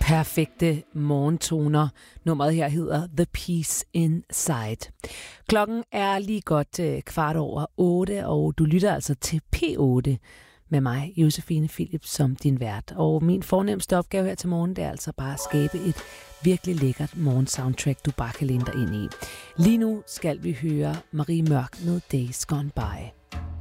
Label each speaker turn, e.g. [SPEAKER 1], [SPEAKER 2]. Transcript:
[SPEAKER 1] Perfekte morgentoner. Nummeret her hedder The Peace Inside. Klokken er lige godt 7:15, og du lytter altså til P8 med mig, Josefine Philips, som din vært. Og min fornemmeste opgave her til morgen, det er altså bare at skabe et virkelig lækkert morgensoundtrack, du bare kan læne dig ind i. Lige nu skal vi høre Marie Mørk med Days Gone By.